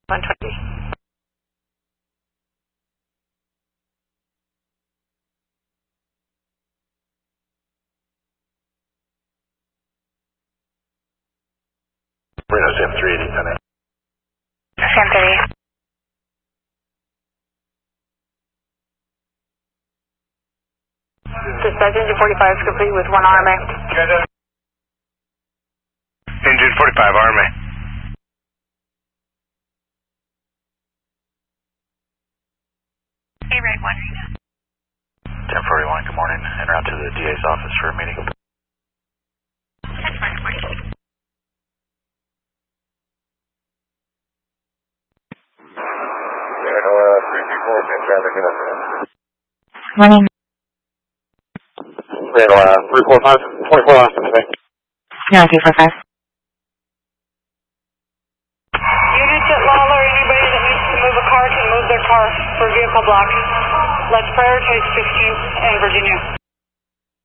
120. Reno Sam 380, 10 Sam 30. Dispatch engine 45 is complete with 1 RMA. Engine 45, RMA. Hey, Red 1 Reno. 1041, good morning. En route to the DA's office for a meeting. 1041. Reno 334, same traffic, good afternoon. Morning. Reno 345, 24 hours, anything? No, 345. Units at Lawler, anybody that needs to move a car can move their car for vehicle block. Let's prioritize 15th and Virginia.